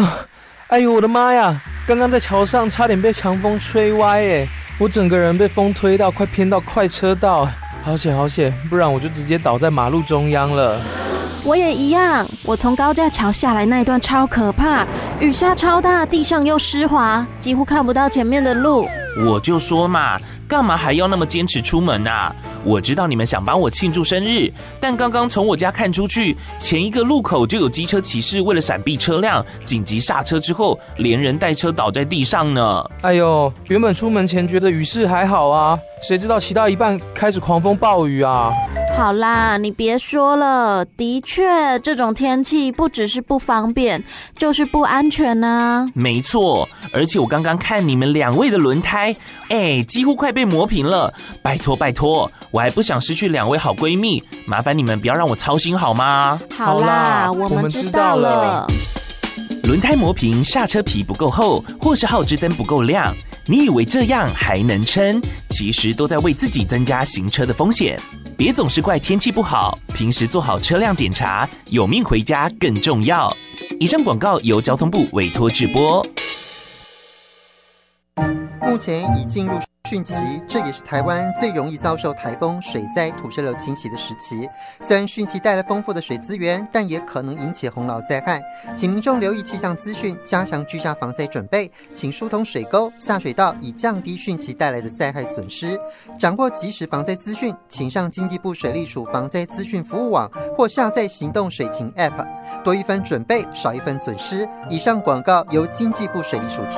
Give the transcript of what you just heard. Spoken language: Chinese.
哎呦我的妈呀！刚刚在桥上差点被强风吹歪耶，我整个人被风推到快偏到快车道，好险好险，不然我就直接倒在马路中央了。 我也一样，我从高架桥下来那一段超可怕，雨下超大，地上又湿滑，几乎看不到前面的路。 我就说嘛，干嘛还要那么坚持出门啊？我知道你们想帮我庆祝生日，但刚刚从我家看出去，前一个路口就有机车骑士为了闪避车辆，紧急刹车之后，连人带车倒在地上呢。 哎呦，原本出门前觉得雨势还好啊，谁知道骑到一半开始狂风暴雨啊！ 好啦，你别说了，的确，这种天气不只是不方便，就是不安全啊。 没错，而且我刚刚看你们2位的轮胎，几乎快被磨平了。拜托拜托，我还不想失去2位好闺蜜，麻烦你们不要让我操心好吗？ 好啦，我们知道了。 轮胎磨平，刹车皮不够厚，或是后置灯不够亮，你以为这样还能撑？其实都在为自己增加行车的风险。别总是怪天气不好，平时做好车辆检查，有命回家更重要。以上广告由交通部委托制播。 目前已进入汛期，这也是台湾最容易遭受台风、水灾、土石流侵袭的时期。虽然汛期带来丰富的水资源，但也可能引起洪涝灾害，请民众留意气象资讯，加强居家防灾准备，请疏通水沟、下水道，以降低汛期带来的灾害损失。掌握即时防灾资讯，请上经济部水利署防灾资讯服务网或下载行动水情 App， 多一分准备，少一分损失。以上广告由经济部水利署提